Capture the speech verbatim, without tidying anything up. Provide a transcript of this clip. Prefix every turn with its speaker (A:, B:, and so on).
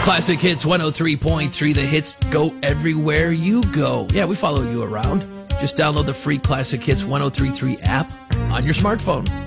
A: Classic Hits one oh three point three. The hits go everywhere you go. Yeah, we follow you around. Just download the free Classic Hits one oh three point three app on your smartphone.